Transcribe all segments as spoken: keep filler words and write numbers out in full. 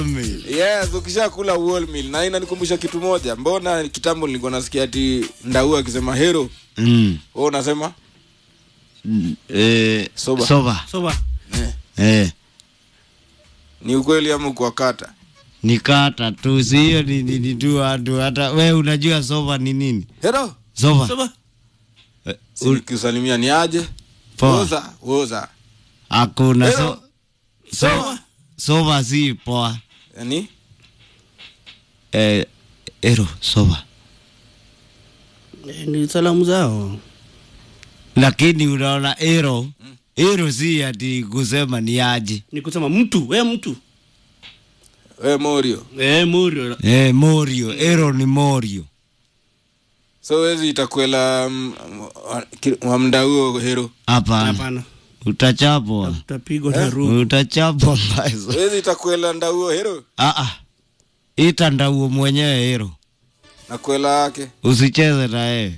Yes, ukishakula wholemeal na inanikumbusha kitu moja. Mbona kitambo nilikuwa nasikia ati Ndau akisema hero? Mm. Wewe unasema? Eh, soba. Soba. Soba. Eh. Eh. Ni ukweli ama kwa kata? Ni kata tu, sio ni ni, ni tu watu hata wewe unajua soba ni nini? Hero? Soba. Soba. Ukisalimia ni aje? Woza, woza. Hakuna so soba. Soba si poa. Yaani? Eh, ero soba. Ni salamu zao. Lakini unaona ero, mm. ero si ati kusema ni aje. Ni kusema mtu, wewe mtu. Wewe Morio. Eh, Morio. Eh, Morio, ero ni Morio. So wezi itakwela wa Mndau hero? Hapana. Hapana. Utachapwa. Utapigwa na rumu. Utachapwa mbaya. Wezi itakwela Ndau hero? Ah ah. Ita Ndau mwenyewe hero. Na kwela yake. Usicheze na yeye.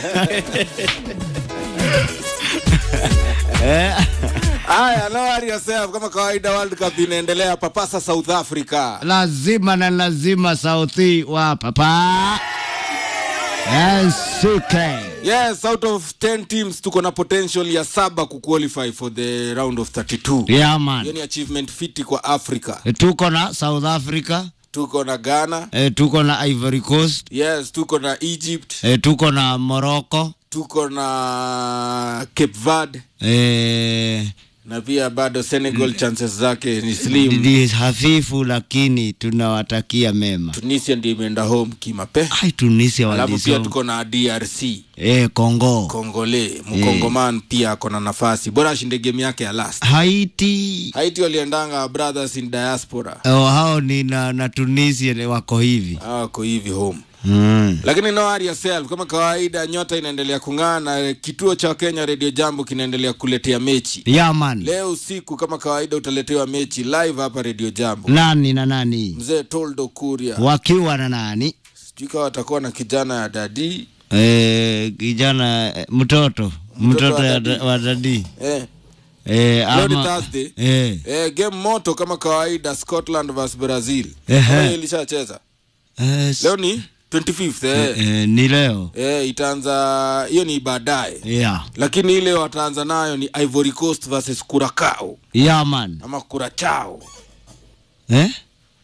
Eh. Aya, no worry yourself, kama kawaida World Cup inaendelea papasa South Africa. Lazima na lazima Southi wa papa. Yes, okay. Yes, out of ten teams tuko na potential ya saba kuqualify for the round of thirty-two. Yeah man. Hiyo ni achievement fiti kwa Africa. E, tuko na South Africa, tuko na Ghana, e, tuko na Ivory Coast. Yes, tuko na Egypt, e, tuko na Morocco, tuko na Cape Verde, eh na pia bado Senegal chances zake ni slim. Ni hafifu lakini tunawatakia mema. Tunisia ndio imeenda home kimape. Ai Tunisia walisoma. Alafu pia tuko na D R C. Eh Congo. Congolais, Mkongoman eh. Pia kona nafasi. Bora ashinde game yake ya last. Haiti. Haiti waliendanga brothers in diaspora. Oh, hao ni na, na Tunisia wako hivi. Hao wako hivi home. Mm. Lakini no worry yourself, kama kawaida nyota inaendelea kung'aa na kituo cha Kenya Radio Jambo kinaendelea kuletea mechi. Yeah man. Leo usiku kama kawaida utaletewa mechi live hapa Radio Jambo. Nani na nani? Mzee Toldo Kuria. Wakiwa na nani? Sijui kama watakuwa na kijana ya Dadi. Eh, kijana mtoto, mtoto, mtoto ya dadi. Wa Dadi. Eh. Eh, ama Thursday. Eh. Eh, game moto kama kawaida Scotland versus Brazil. Eh. Ilishacheza. Eh. Leo ni twenty-fifth eh. Eh, ni leo. Eh, itaanza hiyo ni baadaye. Yeah. Lakini ile wataanza nayo ni Ivory Coast versus Curacao. Yeah man. Ama Curacao. Eh?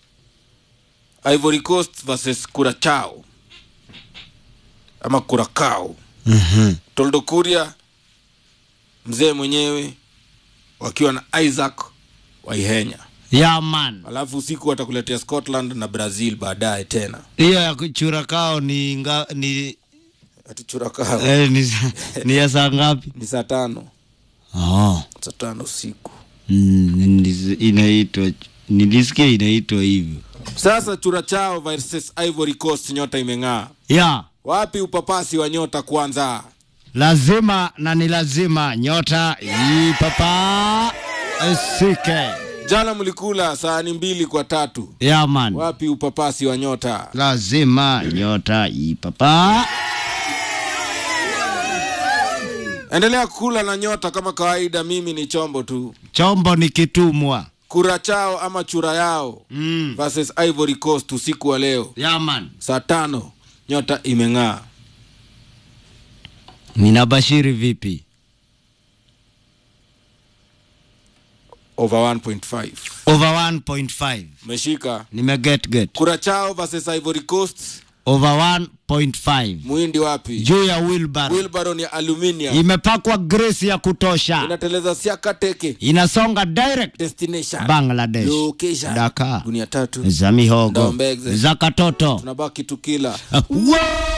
Ivory Coast versus Curacao. Ama Curacao. Mhm. Mm Toldo Kuria mzee mwenyewe wakiwa na Isaac Waihenya. Yeah man. Alafu usiku watakuletea Scotland na Brazil baadaye tena. Hiyo ya Curacao ni nga, ni ati Curacao. Eh ni ni ya saa ngapi? Ni saa tano. Oh. Saa tano usiku. Mm, inaitwa nilisikia inaitwa hivyo. Sasa Curacao versus Ivory Coast, nyota imeng'aa. Yeah. Wapi upapasi wa nyota kwanza? Lazima na ni lazima nyota ipapa asike. Jana mlikula sahani mbili kwa tatu. Yeah man. Wapi upapasi wa nyota? Lazima nyota ipapa. Endelea kula na nyota kama kawaida, mimi ni chombo tu. Chombo ni kitumwa. Curacao ama chura yao mm. versus Ivory Coast usiku wa leo. Yeah man. Saa tano nyota imeng'aa. Ninabashiri vipi? Over one point five. Over one point five. Meshika. Nime get get. Curacao versus Ivory Coast. Over one point five. Muhindi wapi? Juu ya wheelbarrow. Wheelbarrow ni aluminium. Imepakwa grease ya kutosha. Inateleza siaka teke. Inasonga direct. Destination Bangladesh. Location Dakar. Dunia tatu. Za mihogo. Za katoto. Tunabaki tukila. Uh,